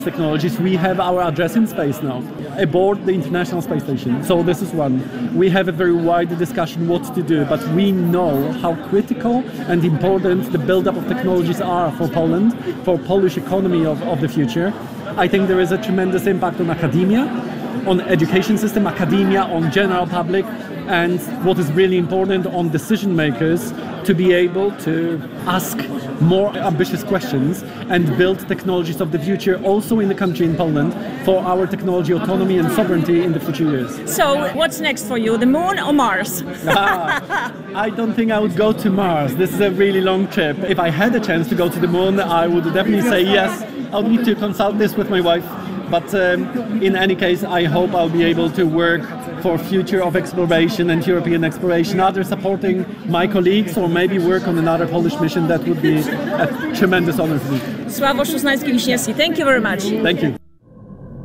technologies. We have our address in space now, aboard the International Space Station. So this is one. We have a very wide discussion what to do, but we know how critical and important the build-up of technologies are for Poland, for Polish economy of the future. I think there is a tremendous impact on academia, on education system, academia, on general public, and what is really important, on decision makers to be able to ask more ambitious questions and build technologies of the future also in the country, in Poland, for our technology autonomy and sovereignty in the future years. So what's next for you, the moon or Mars? I don't think I would go to Mars. This is a really long trip. If I had a chance to go to the moon, I would definitely say yes. I'll need to consult this with my wife. But in any case, I hope I'll be able to work for future of exploration and European exploration, either supporting my colleagues or maybe work on another Polish mission. That would be a tremendous honor for me. Sławosz Uznański-Wiśniewski, thank you very much. Thank you.